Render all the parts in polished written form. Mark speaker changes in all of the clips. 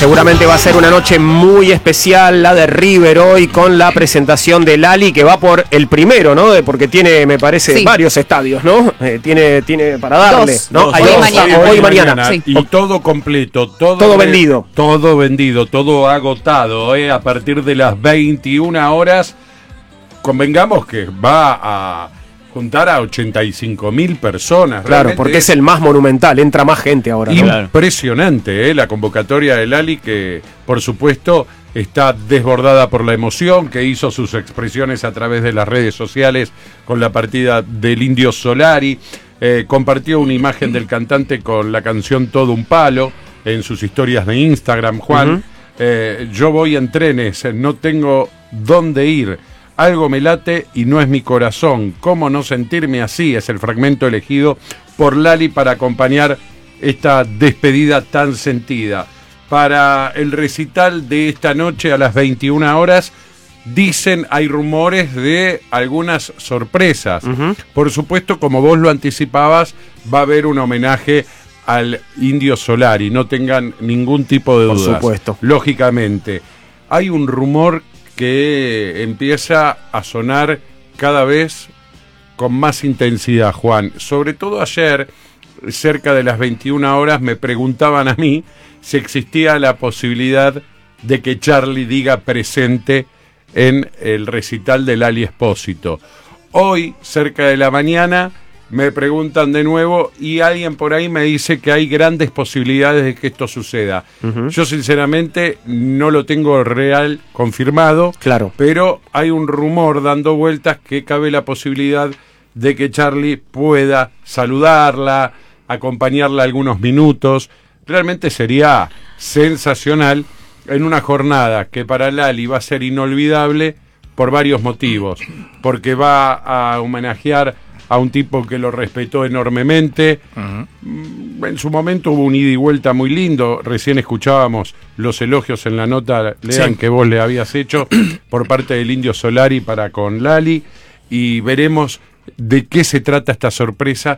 Speaker 1: seguramente va a ser una noche muy especial, la de River hoy, con la presentación de Lali, que va por el primero, ¿no? Porque tiene, me parece, varios estadios, ¿no? Tiene para darle, ¿no?
Speaker 2: Hoy y mañana.
Speaker 3: Sí. Y todo completo,
Speaker 1: todo vendido.
Speaker 3: Todo vendido, todo agotado, a partir de las 21 horas. Convengamos que va a juntar a 85.000 personas.
Speaker 1: Claro, porque es el más monumental, entra más gente ahora, ¿no?
Speaker 3: Impresionante, la convocatoria de Lali, que por supuesto está desbordada por la emoción, que hizo sus expresiones a través de las redes sociales con la partida del Indio Solari. Compartió una imagen del cantante con la canción Todo un Palo en sus historias de Instagram, Juan. Yo voy en trenes, no tengo dónde ir. Algo me late y no es mi corazón. ¿Cómo no sentirme así? Es el fragmento elegido por Lali para acompañar esta despedida tan sentida. Para el recital de esta noche a las 21 horas, dicen, hay rumores de algunas sorpresas. Por supuesto, como vos lo anticipabas, va a haber un homenaje al Indio Solari. No tengan ningún tipo de dudas.
Speaker 1: Por supuesto.
Speaker 3: Lógicamente, hay un rumor que empieza a sonar cada vez con más intensidad, Juan. Sobre todo ayer, cerca de las 21 horas, me preguntaban a mí si existía la posibilidad de que Charly diga presente en el recital de Lali Espósito. Hoy, cerca de la mañana, me preguntan de nuevo y alguien por ahí me dice que hay grandes posibilidades de que esto suceda. Yo sinceramente no lo tengo real confirmado, pero hay un rumor dando vueltas que cabe la posibilidad de que Charly pueda saludarla, acompañarla algunos minutos. Realmente sería sensacional en una jornada que para Lali va a ser inolvidable por varios motivos. Porque va a homenajear a un tipo que lo respetó enormemente. En su momento hubo un ida y vuelta muy lindo. Recién escuchábamos los elogios en la nota, Lean, que vos le habías hecho por parte del Indio Solari para con Lali. Y veremos de qué se trata esta sorpresa.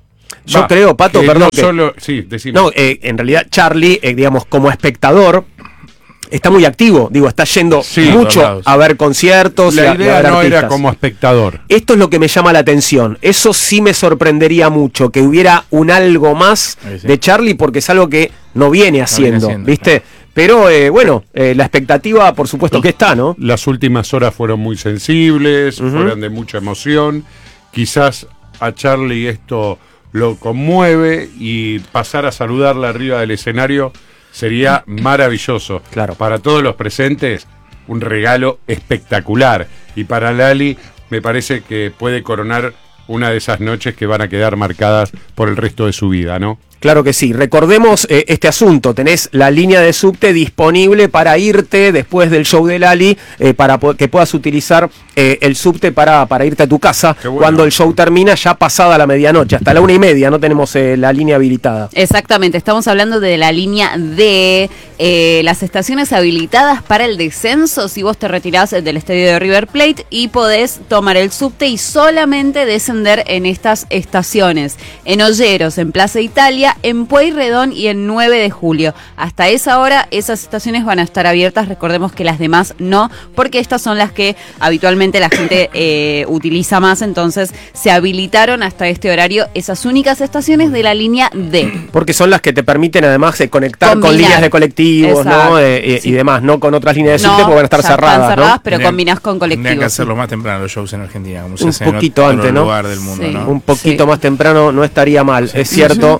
Speaker 1: Yo creo, Pato, perdón.
Speaker 3: Decime.
Speaker 1: En realidad Charly, digamos, como espectador, está muy activo, está yendo mucho a ver conciertos.
Speaker 3: La idea no
Speaker 1: artistas.
Speaker 3: era como espectador.
Speaker 1: Esto es lo que me llama la atención. Eso sí me sorprendería mucho, que hubiera un algo más de Charly, porque es algo que no viene haciendo, ¿viste? Pero bueno, la expectativa por supuesto que está, ¿no?
Speaker 3: Las últimas horas fueron muy sensibles, fueron de mucha emoción. Quizás a Charly esto lo conmueve y pasar a saludarla arriba del escenario sería maravilloso.
Speaker 1: Claro.
Speaker 3: Para todos los presentes, un regalo espectacular. Y para Lali, me parece que puede coronar una de esas noches que van a quedar marcadas por el resto de su vida, ¿no?
Speaker 1: Claro que sí. Recordemos este asunto. Tenés la línea de subte disponible para irte después del show de Lali, para que puedas utilizar el subte para irte a tu casa cuando el show termina, ya pasada la medianoche. Hasta la 1:30 no tenemos la línea habilitada.
Speaker 2: Exactamente. Estamos hablando de la línea D, las estaciones habilitadas para el descenso. Si vos te retirás del estadio de River Plate y podés tomar el subte y solamente descender en estas estaciones. En Olleros, en Plaza Italia, en Pueyrredón y en 9 de julio. Hasta esa hora esas estaciones van a estar abiertas. Recordemos que las demás no, porque estas son las que habitualmente la gente utiliza más. Entonces se habilitaron hasta este horario esas únicas estaciones de la línea D.
Speaker 1: Porque son las que te permiten además conectar con líneas de colectivos, ¿no? Y demás, no con otras líneas de subte porque van a estar cerradas.
Speaker 2: Están cerradas,
Speaker 1: ¿no?
Speaker 2: pero combinás con colectivos.
Speaker 4: Tendrían que hacerlo más temprano los shows en Argentina, como se hace
Speaker 1: un poquito
Speaker 4: en
Speaker 1: antes,
Speaker 4: otro
Speaker 1: ¿no?
Speaker 4: lugar del mundo, ¿no?
Speaker 1: Un poquito más temprano no estaría mal, es cierto.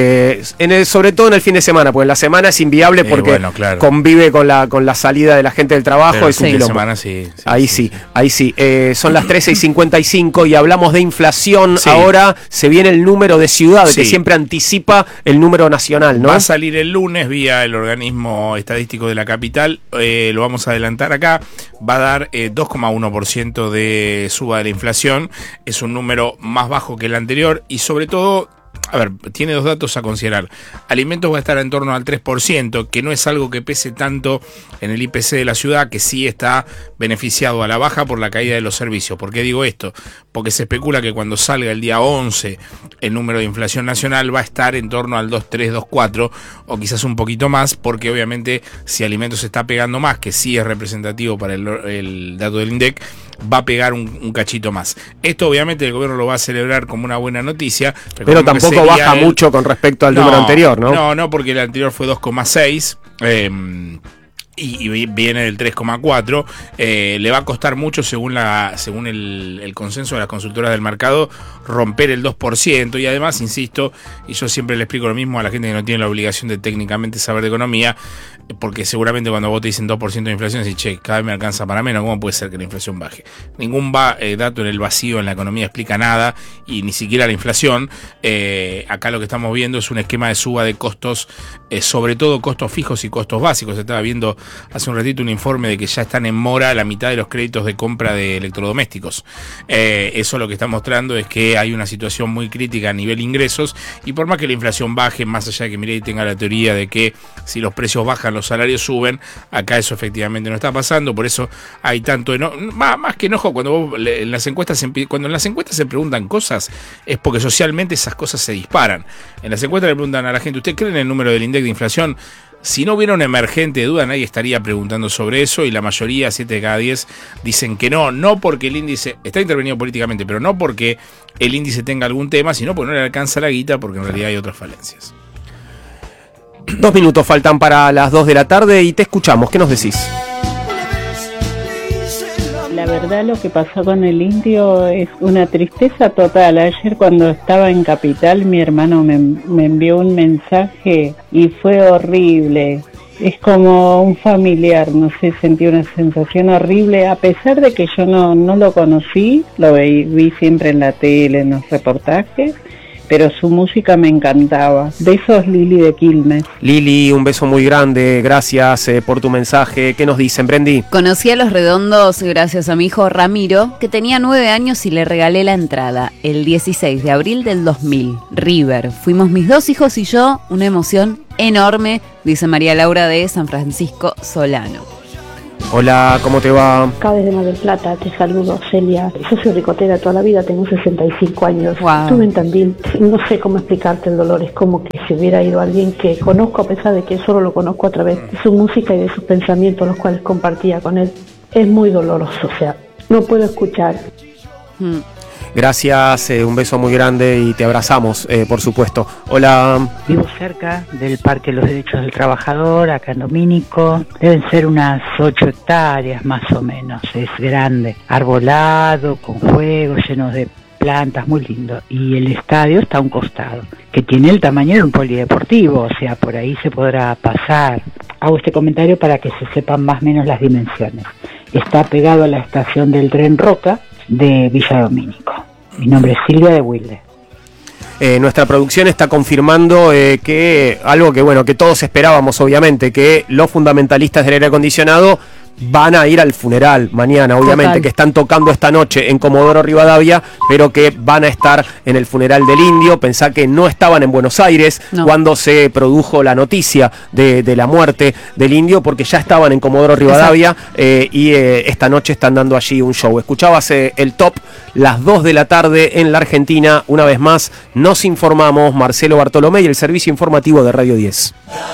Speaker 1: Sobre todo en el fin de semana, porque la semana es inviable porque convive con la salida de la gente del trabajo.
Speaker 4: Pero
Speaker 1: es un quilombo.
Speaker 4: Semana,
Speaker 1: ahí sí. Son las 13:55 y hablamos de inflación. Ahora se viene el número de ciudad, que siempre anticipa el número nacional, ¿no?
Speaker 4: Va a salir el lunes vía el organismo estadístico de la capital. Lo vamos a adelantar acá. Va a dar 2,1% de suba de la inflación. Es un número más bajo que el anterior y sobre todo a ver, tiene dos datos a considerar. Alimentos va a estar en torno al 3%, que no es algo que pese tanto en el IPC de la ciudad, que sí está beneficiado a la baja por la caída de los servicios. ¿Por qué digo esto? Porque se especula que cuando salga el día 11 el número de inflación nacional va a estar en torno al 2,3, 2,4 o quizás un poquito más, porque obviamente si alimentos se está pegando más, que sí es representativo para el dato del INDEC, va a pegar un cachito más. Esto obviamente el gobierno lo va a celebrar como una buena noticia.
Speaker 1: Pero tampoco baja mucho con respecto al número anterior, ¿no?
Speaker 4: No, porque el anterior fue 2,6. Y viene del 3,4, le va a costar mucho según el consenso de las consultoras del mercado romper el 2%, y además, insisto, y yo siempre le explico lo mismo a la gente que no tiene la obligación de técnicamente saber de economía, porque seguramente cuando vos te dicen 2% de inflación, decís, che, cada vez me alcanza para menos, ¿cómo puede ser que la inflación baje? Ningún dato en el vacío en la economía explica nada, y ni siquiera la inflación. Acá lo que estamos viendo es un esquema de suba de costos, sobre todo costos fijos y costos básicos. Se estaba viendo hace un ratito un informe de que ya están en mora la mitad de los créditos de compra de electrodomésticos. Eso lo que está mostrando es que hay una situación muy crítica a nivel ingresos, y por más que la inflación baje, más allá de que Milei tenga la teoría de que si los precios bajan los salarios suben, acá eso efectivamente no está pasando. Por eso hay tanto más que enojo cuando en las encuestas se preguntan cosas, es porque socialmente esas cosas se disparan. En las encuestas le preguntan a la gente, ¿usted cree en el número del INDEC de inflación? Si no hubiera un emergente de duda, nadie estaría preguntando sobre eso, y la mayoría, 7 de cada 10, dicen que no porque el índice está intervenido políticamente, pero no porque el índice tenga algún tema, sino porque no le alcanza la guita, porque en realidad hay otras falencias.
Speaker 1: 2 minutos faltan para las 2 de la tarde y te escuchamos. ¿Qué nos decís?
Speaker 5: La verdad, lo que pasó con el indio es una tristeza total. Ayer cuando estaba en Capital, mi hermano me envió un mensaje y fue horrible. Es como un familiar, no sé, sentí una sensación horrible, a pesar de que yo no lo conocí, lo vi siempre en la tele, en los reportajes, pero su música me encantaba. Besos, Lili de Quilmes.
Speaker 1: Lili, un beso muy grande, gracias por tu mensaje. ¿Qué nos dicen, Brendi?
Speaker 2: Conocí a Los Redondos gracias a mi hijo Ramiro, que tenía 9 años y le regalé la entrada el 16 de abril del 2000. River. Fuimos mis 2 hijos y yo, una emoción enorme, dice María Laura de San Francisco Solano.
Speaker 1: Hola, ¿cómo te va?
Speaker 6: Acá desde Mar del Plata, te saludo, Celia. Yo soy ricotera toda la vida, tengo 65 años.
Speaker 2: Wow.
Speaker 6: Estuve en Tandil, no sé cómo explicarte el dolor, es como que si hubiera ido alguien que conozco, a pesar de que solo lo conozco a través de su música y de sus pensamientos, los cuales compartía con él. Es muy doloroso, o sea, no puedo escuchar.
Speaker 1: Gracias, un beso muy grande y te abrazamos, por supuesto. Hola.
Speaker 7: Vivo cerca del Parque de los Derechos del Trabajador, acá en Domínico. Deben ser unas 8 hectáreas más o menos. Es grande, arbolado, con juegos, llenos de plantas, muy lindo. Y el estadio está a un costado, que tiene el tamaño de un polideportivo, o sea, por ahí se podrá pasar. Hago este comentario para que se sepan más o menos las dimensiones. Está pegado a la estación del tren Roca de Villa Domínico. Mi nombre es Silvia de Wilde.
Speaker 1: Nuestra producción está confirmando que algo que bueno, que todos esperábamos, obviamente, que los fundamentalistas del aire acondicionado van a ir al funeral mañana, obviamente. Total. Que están tocando esta noche en Comodoro Rivadavia, pero que van a estar en el funeral del indio. Pensá que no estaban en Buenos Aires cuando se produjo la noticia de la muerte del indio, porque ya estaban en Comodoro Rivadavia, y esta noche están dando allí un show. Escuchabas el top, las 2 de la tarde en la Argentina. Una vez más nos informamos, Marcelo Bartolomé y el servicio informativo de Radio 10.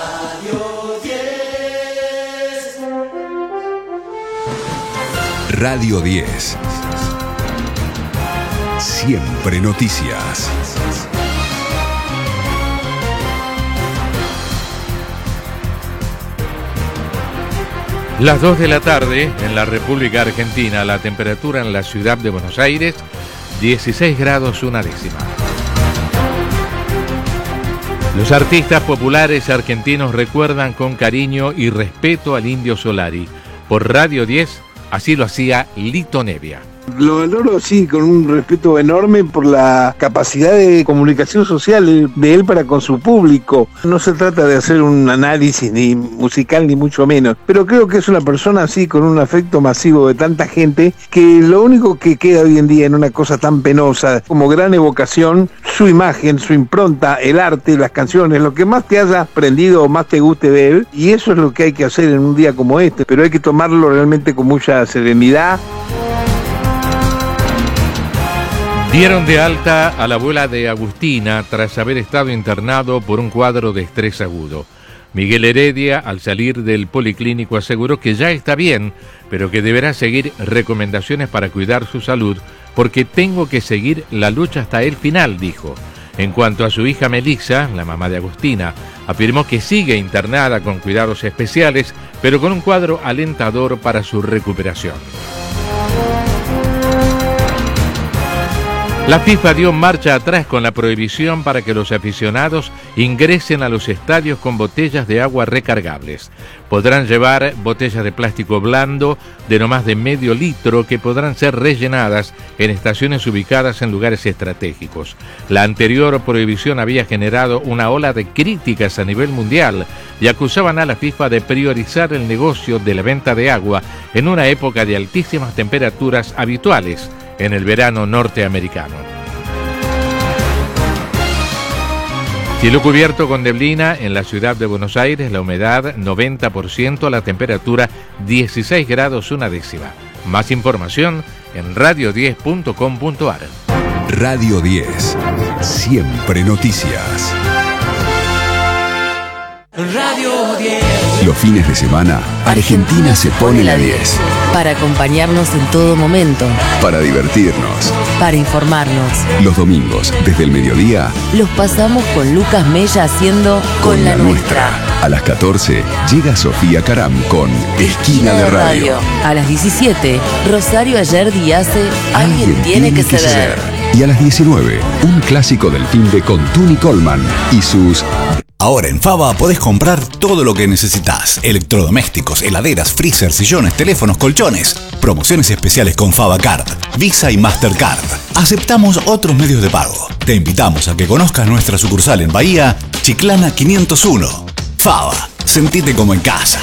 Speaker 8: Radio 10. Siempre noticias.
Speaker 9: Las 2 de la tarde en la República Argentina, la temperatura en la ciudad de Buenos Aires, 16 grados 1 décima. Los artistas populares argentinos recuerdan con cariño y respeto al Indio Solari. Por Radio 10, así lo hacía Lito Nevia.
Speaker 10: Lo valoro, sí, con un respeto enorme por la capacidad de comunicación social de él para con su público. No se trata de hacer un análisis ni musical ni mucho menos, pero creo que es una persona así con un afecto masivo de tanta gente que lo único que queda hoy en día en una cosa tan penosa como gran evocación, su imagen, su impronta, el arte, las canciones, lo que más te haya aprendido o más te guste de él, y eso es lo que hay que hacer en un día como este, pero hay que tomarlo realmente con mucha serenidad.
Speaker 9: Dieron de alta a la abuela de Agustina tras haber estado internado por un cuadro de estrés agudo. Miguel Heredia, al salir del policlínico, aseguró que ya está bien, pero que deberá seguir recomendaciones para cuidar su salud, porque tengo que seguir la lucha hasta el final, dijo. En cuanto a su hija Melissa, la mamá de Agustina, afirmó que sigue internada con cuidados especiales, pero con un cuadro alentador para su recuperación. La FIFA dio marcha atrás con la prohibición para que los aficionados ingresen a los estadios con botellas de agua recargables. Podrán llevar botellas de plástico blando de no más de medio litro que podrán ser rellenadas en estaciones ubicadas en lugares estratégicos. La anterior prohibición había generado una ola de críticas a nivel mundial y acusaban a la FIFA de priorizar el negocio de la venta de agua en una época de altísimas temperaturas habituales en el verano norteamericano. Cielo cubierto con neblina en la ciudad de Buenos Aires, la humedad 90%, la temperatura 16 grados 1 décima. Más información en radio10.com.ar.
Speaker 8: Radio 10, siempre noticias.
Speaker 11: Radio 10.
Speaker 8: Los fines de semana, Argentina se pone la 10.
Speaker 11: Para acompañarnos en todo momento.
Speaker 8: Para divertirnos.
Speaker 11: Para informarnos.
Speaker 8: Los domingos, desde el mediodía,
Speaker 11: los pasamos con Lucas Mella haciendo Con la Nuestra.
Speaker 8: A las 14, llega Sofía Caram con Esquina de Radio.
Speaker 11: A las 17, Rosario Ayerdi hace Alguien tiene que ceder.
Speaker 8: Y a las 19, un clásico del fin de con Tuni Coleman y sus...
Speaker 12: Ahora en Fava podés comprar todo lo que necesitas. Electrodomésticos, heladeras, freezer, sillones, teléfonos, colchones. Promociones especiales con Fava Card, Visa y Mastercard. Aceptamos otros medios de pago. Te invitamos a que conozcas nuestra sucursal en Bahía, Chiclana 501. Fava, sentite como en casa.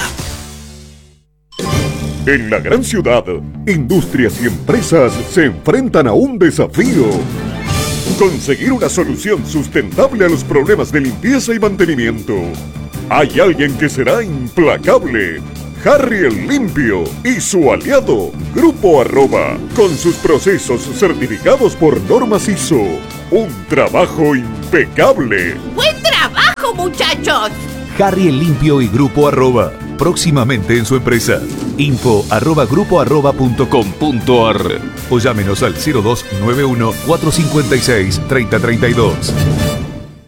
Speaker 13: En la gran ciudad, industrias y empresas se enfrentan a un desafío. Conseguir una solución sustentable a los problemas de limpieza y mantenimiento. Hay alguien que será implacable. Harry el Limpio y su aliado, Grupo Arroba, con sus procesos certificados por normas ISO. Un trabajo impecable.
Speaker 14: ¡Buen trabajo, muchachos!
Speaker 15: Harry el Limpio y Grupo Arroba, próximamente en su empresa. info@grupoarroba.com.ar o llámenos al 0291 456 3032.